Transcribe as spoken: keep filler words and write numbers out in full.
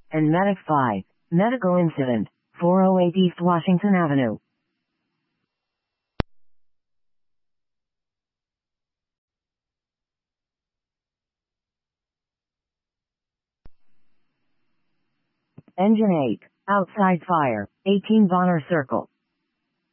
and Medic five. Medical incident, four oh eight East Washington Avenue. Engine eight. Outside fire, eighteen Bonner Circle.